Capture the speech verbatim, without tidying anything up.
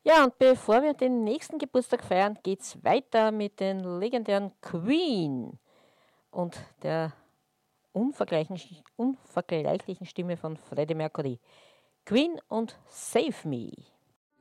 Ja, und bevor wir den nächsten Geburtstag feiern, geht's weiter mit den legendären Queen und der unvergleichlichen, unvergleichlichen Stimme von Freddie Mercury. Queen und Save Me.